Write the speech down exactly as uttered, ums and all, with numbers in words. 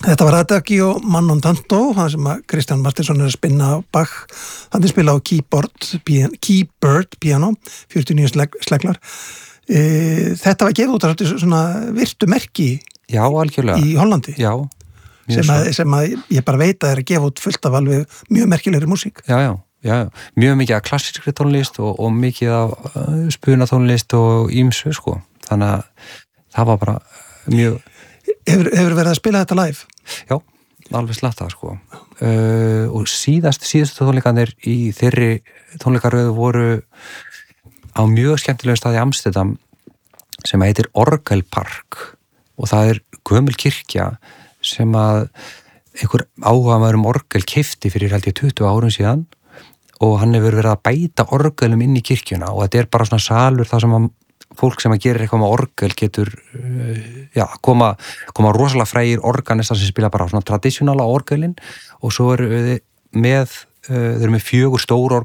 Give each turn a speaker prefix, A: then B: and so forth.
A: Þetta var Adagio Manon Tanto, það sem að Kristján Martinsson er að spinna á Bach, hann er spila á keyboard, piano, keyboard piano, fjörutíu og níu sleg, sleglar. E, þetta var gefið út af svona virtu merki
B: Já, algjörlega.
A: í Hollandi.
B: Já.
A: Sem að, sem að ég bara veit að er að gefa út fullt af alveg mjög merkilegri músík.
B: Já, já, já. Mjög mikið af klassískri tónlist og, og mikið af uh, spunatónlist og ímsu, sko. Þannig að það var bara mjög...
A: Hefur, hefur verið að spila þetta live?
B: Já, alveg slatta, sko. Uh, og síðast, síðastu tónleikanir í þeirri tónleikaröðu voru á mjög skemmtilegum stað í Amsterdam sem heitir Orgelpark og það er gömul kirkja sem að einhver áhugamaður um orgel keypti fyrir held ég tuttugu árum síðan og hann hefur verið að bæta orgelum inn í kirkjuna og þetta er bara svona salur þar sem að fólk sem að gera eitthvað með orgel getur já, koma, koma rosalega frægir organistar sem spila bara svona tradisjonala orgelin og svo eru við með, þeir eru með fjögur stór